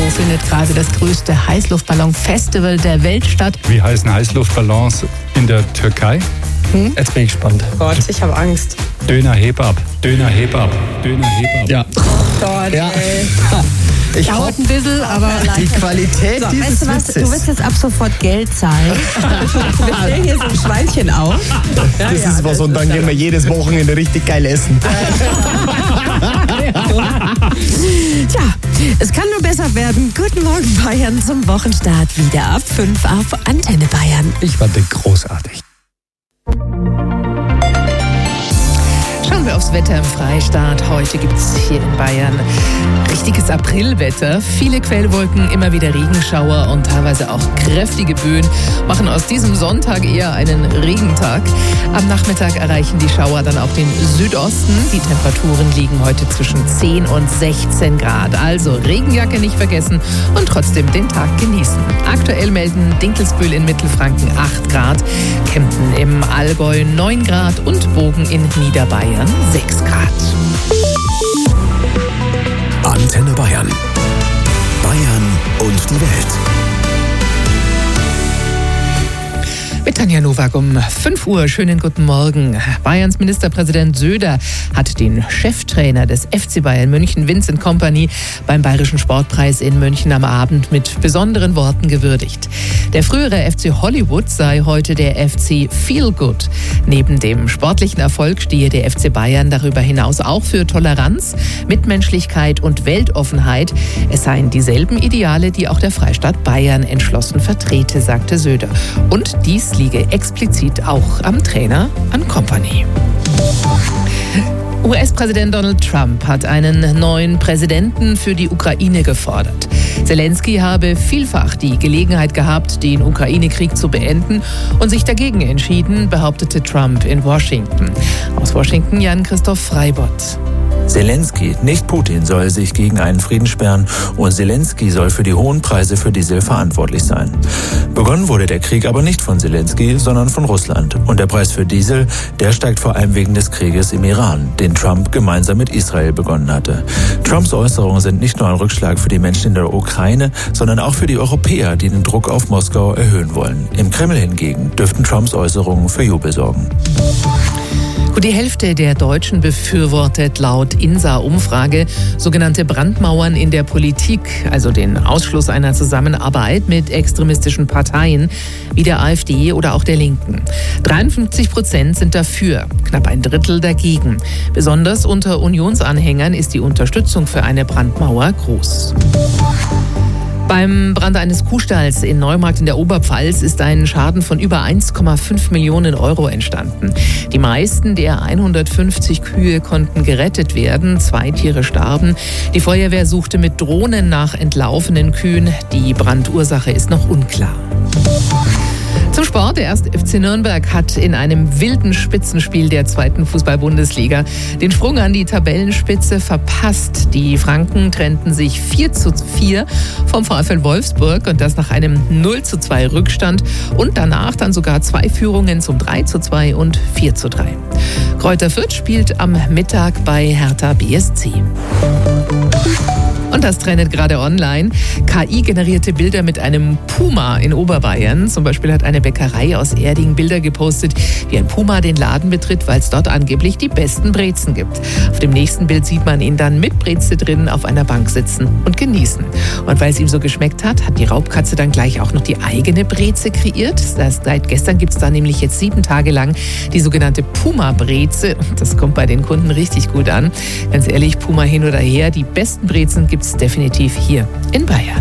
findet gerade das größte Heißluftballon-Festival der Welt statt. Wie heißen Heißluftballons in der Türkei? Jetzt bin ich gespannt. Gott, ich habe Angst. Döner heb ab, Döner heb ab, Döner heb ab. Ja. Oh Gott, Ja. ey. Ich Dauert ein bisschen, aber die Qualität So, dieses Weißt du was, Witzes. du wirst jetzt ab sofort Geld zahlen. Wir stellen hier so ein Schweinchen auf. Ja, Das ist was, und dann gehen wir jedes Wochenende richtig geil essen. Tja, es kann nur besser werden. Guten Morgen Bayern zum Wochenstart. Wieder ab 5 auf Antenne Bayern. Ich fand den großartig. schauen wir aufs Wetter im Freistaat. Heute gibt es hier in Bayern richtiges Aprilwetter. Viele Quellwolken, immer wieder Regenschauer und teilweise auch kräftige Böen machen aus diesem Sonntag eher einen Regentag. Am Nachmittag erreichen die Schauer dann auch den Südosten. Die Temperaturen liegen heute zwischen 10 und 16 Grad. Also Regenjacke nicht vergessen und trotzdem den Tag genießen. Aktuell melden Dinkelsbühl in Mittelfranken 8 Grad, Kempten im Allgäu 9 Grad und Bogen in Niederbayern 6 Grad. Antenne Bayern. Bayern und die Welt. Mit Tanja Nowak um 5 Uhr. Schönen guten Morgen. Bayerns Ministerpräsident Söder hat den Cheftrainer des FC Bayern München, Vincent Kompany, beim Bayerischen Sportpreis in München am Abend mit besonderen Worten gewürdigt. Der frühere FC Hollywood sei heute der FC Feel Good. Neben dem sportlichen Erfolg stehe der FC Bayern darüber hinaus auch für Toleranz, Mitmenschlichkeit und Weltoffenheit. Es seien dieselben Ideale, die auch der Freistaat Bayern entschlossen vertrete, sagte Söder. Und dies liege explizit auch am Trainer, an Kompany. US-Präsident Donald Trump hat einen neuen Präsidenten für die Ukraine gefordert. Zelensky habe vielfach die Gelegenheit gehabt, den Ukraine-Krieg zu beenden und sich dagegen entschieden, behauptete Trump in Washington. Aus Washington Jan-Christoph Freibott. Zelensky, nicht Putin, soll sich gegen einen Frieden sperren und Zelensky soll für die hohen Preise für Diesel verantwortlich sein. Begonnen wurde der Krieg aber nicht von Zelensky, sondern von Russland. Und der Preis für Diesel, der steigt vor allem wegen des Krieges im Iran, den Trump gemeinsam mit Israel begonnen hatte. Trumps Äußerungen sind nicht nur ein Rückschlag für die Menschen in der Ukraine, sondern auch für die Europäer, die den Druck auf Moskau erhöhen wollen. Im Kreml hingegen dürften Trumps Äußerungen für Jubel sorgen. Gut, die Hälfte der Deutschen befürwortet laut INSA-Umfrage sogenannte Brandmauern in der Politik, also den Ausschluss einer Zusammenarbeit mit extremistischen Parteien wie der AfD oder auch der Linken. 53% sind dafür, knapp ein Drittel dagegen. Besonders unter Unionsanhängern ist die Unterstützung für eine Brandmauer groß. Beim Brand eines Kuhstalls in Neumarkt in der Oberpfalz ist ein Schaden von über 1,5 Millionen Euro entstanden. Die meisten der 150 Kühe konnten gerettet werden. 2 Tiere starben. Die Feuerwehr suchte mit Drohnen nach entlaufenen Kühen. Die Brandursache ist noch unklar. Zum Sport. Der 1. FC Nürnberg hat in einem wilden Spitzenspiel der 2. Fußball-Bundesliga den Sprung an die Tabellenspitze verpasst. Die Franken trennten sich 4:4 vom VfL Wolfsburg und das nach einem 0:2 Rückstand und danach dann sogar 2 Führungen zum 3:2 und 4:3. Greuther Fürth spielt am Mittag bei Hertha BSC. Und das trendet gerade online. KI-generierte Bilder mit einem Puma in Oberbayern. Zum Beispiel hat eine Bäckerei aus Erding Bilder gepostet, wie ein Puma den Laden betritt, weil es dort angeblich die besten Brezen gibt. Auf dem nächsten Bild sieht man ihn dann mit Breze drin auf einer Bank sitzen und genießen. Und weil es ihm so geschmeckt hat, hat die Raubkatze dann gleich auch noch die eigene Breze kreiert. Seit gestern gibt es da nämlich jetzt 7 Tage lang die sogenannte Puma-Breze. Das kommt bei den Kunden richtig gut an. Ganz ehrlich, Puma hin oder her, die besten Brezen gibt es definitiv hier in Bayern.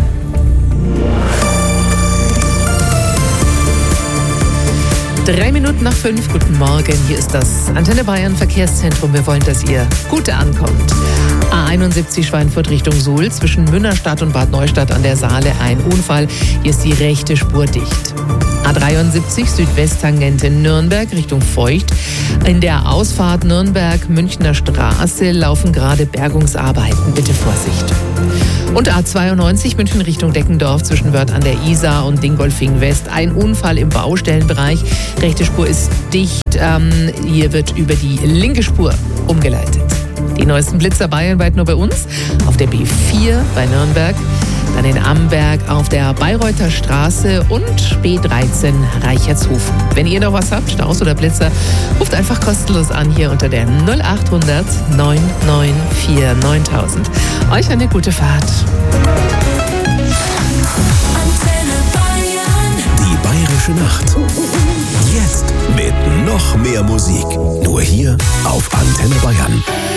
Drei Minuten nach 5, guten Morgen. Hier ist das Antenne Bayern Verkehrszentrum. Wir wollen, dass ihr gut ankommt. A71 Schweinfurt Richtung Suhl, zwischen Münnerstadt und Bad Neustadt an der Saale ein Unfall. Hier ist die rechte Spur dicht. A73 Südwesttangente Nürnberg Richtung Feucht. In der Ausfahrt Nürnberg-Münchner Straße laufen gerade Bergungsarbeiten. Bitte Vorsicht. Und A92 München Richtung Deckendorf zwischen Wörth an der Isar und Dingolfing West. Ein Unfall im Baustellenbereich. Rechte Spur ist dicht. Hier wird über die linke Spur umgeleitet. Die neuesten Blitzer bayernweit nur bei uns. Auf der B4 bei Nürnberg. dann in Amberg auf der Bayreuther Straße und B13 Reichertshofen. Wenn ihr noch was habt, Staus oder Blitzer, ruft einfach kostenlos an hier unter der 0800 994 9000. Euch eine gute Fahrt. Die Bayerische Nacht. Jetzt mit noch mehr Musik. Nur hier auf Antenne Bayern.